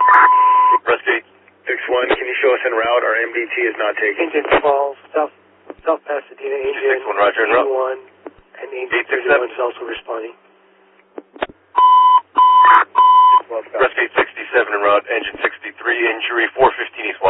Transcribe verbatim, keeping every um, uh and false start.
Rescue six one, can you show us en route? Our M D T is not taking. Engine twelve, South, South Pasadena, engine six one, Roger, en route. one, and engine thirty-one is also responding. Rescue sixty-seven en route, engine sixty-three, injury four fifteen East